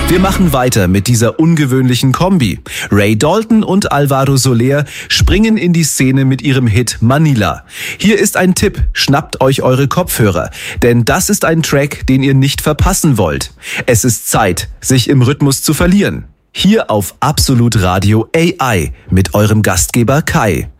Wir machen weiter mit dieser ungewöhnlichen Kombi. Ray Dalton und Alvaro Soler springen in die Szene mit ihrem Hit Manila. Hier ist ein Tipp, schnappt euch eure Kopfhörer, denn das ist ein Track, den ihr nicht verpassen wollt. Es ist Zeit, sich im Rhythmus zu verlieren. Hier auf Absolut Radio AI mit eurem Gastgeber Kai.